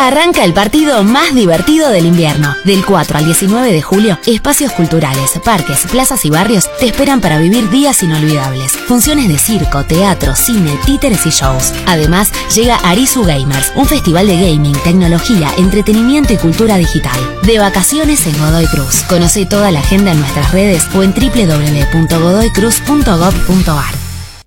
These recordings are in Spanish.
Arranca el partido más divertido del invierno. Del 4 al 19 de julio, espacios culturales, parques, plazas y barrios te esperan para vivir días inolvidables. Funciones de circo, teatro, cine, títeres y shows. Además, llega Arizu Gamers, un festival de gaming, tecnología, entretenimiento y cultura digital. De vacaciones en Godoy Cruz. Conoce toda la agenda en nuestras redes o en www.godoycruz.gov.ar.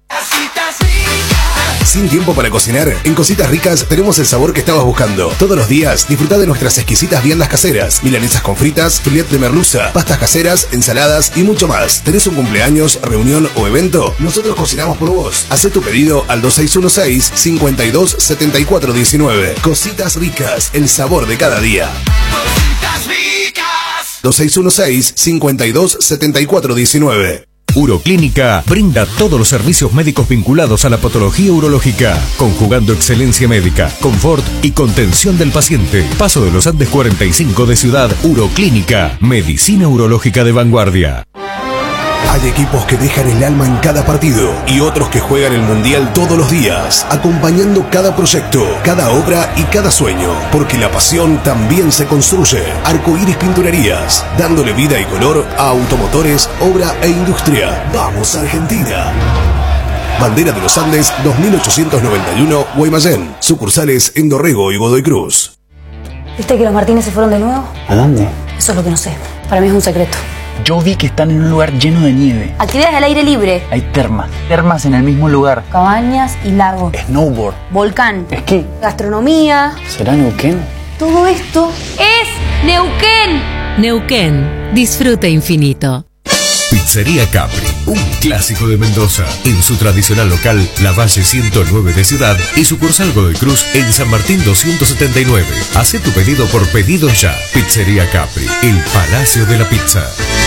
Sin tiempo para cocinar, en Cositas Ricas tenemos el sabor que estabas buscando. Todos los días disfruta de nuestras exquisitas viandas caseras, milanesas con fritas, filet de merluza, pastas caseras, ensaladas y mucho más. ¿Tenés un cumpleaños, reunión o evento? Nosotros cocinamos por vos. Hacé tu pedido al 2616-527419. Cositas Ricas, el sabor de cada día. Cositas Ricas. 2616-527419. Uroclínica brinda todos los servicios médicos vinculados a la patología urológica, conjugando excelencia médica, confort y contención del paciente. Paso de los Andes 45 de Ciudad. Uroclínica, medicina urológica de vanguardia. Hay equipos que dejan el alma en cada partido y otros que juegan el mundial todos los días, acompañando cada proyecto, cada obra y cada sueño, porque la pasión también se construye. Arcoíris Pinturerías, dándole vida y color a automotores, obra e industria. ¡Vamos, Argentina! Bandera de los Andes 2891, Guaymallén. Sucursales en Dorrego y Godoy Cruz. ¿Viste que los Martínez se fueron de nuevo? ¿A dónde? Eso es lo que no sé. Para mí es un secreto. Yo vi que están en un lugar lleno de nieve. Actividades al aire libre. Hay termas en el mismo lugar. Cabañas y lago. Snowboard. Volcán. Esquí. Gastronomía. ¿Será Neuquén? Todo esto es Neuquén. Neuquén. Disfrute infinito. Pizzería Capri, un clásico de Mendoza. En su tradicional local, La Valle 109 de Ciudad y sucursal Godoy Cruz en San Martín 279. Hacé tu pedido por pedido ya. Pizzería Capri, el Palacio de la Pizza.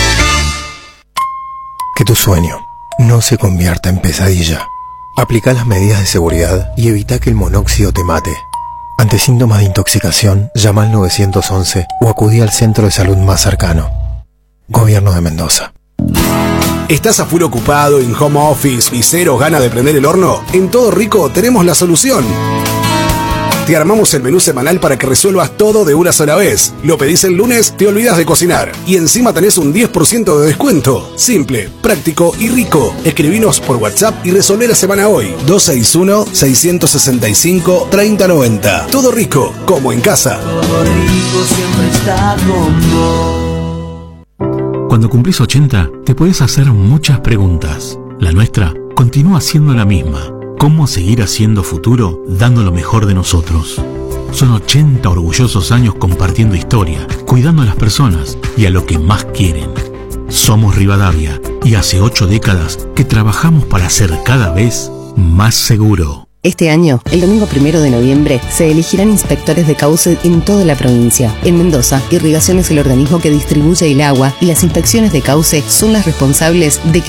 Que tu sueño no se convierta en pesadilla. Aplica las medidas de seguridad y evita que el monóxido te mate. Ante síntomas de intoxicación, llama al 911 o acudí al centro de salud más cercano. Gobierno de Mendoza. ¿Estás a full ocupado, en home office y cero ganas de prender el horno? En Todo Rico tenemos la solución. Te armamos el menú semanal para que resuelvas todo de una sola vez. Lo pedís el lunes, te olvidas de cocinar. Y encima tenés un 10% de descuento. Simple, práctico y rico. Escribinos por WhatsApp y resolvé la semana hoy. 261-665-3090. Todo Rico, como en casa. Todo Rico siempre está con vos. Cuando cumplís 80, te podés hacer muchas preguntas. La nuestra continúa siendo la misma. ¿Cómo seguir haciendo futuro dando lo mejor de nosotros? Son 80 orgullosos años compartiendo historia, cuidando a las personas y a lo que más quieren. Somos Rivadavia y hace 8 décadas que trabajamos para ser cada vez más seguro. Este año, el domingo 1 de noviembre, se elegirán inspectores de cauce en toda la provincia. En Mendoza, Irrigación es el organismo que distribuye el agua y las inspecciones de cauce son las responsables de que